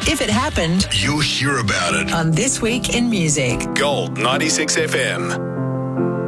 If it happened, you'll hear about it on This Week in Music. Gold 96 FM.